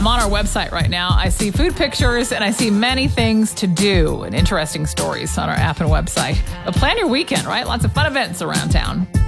I'm on our website right now. I see food pictures and I see many things to do and interesting stories on our app and website. But plan your weekend, right? Lots of fun events around town.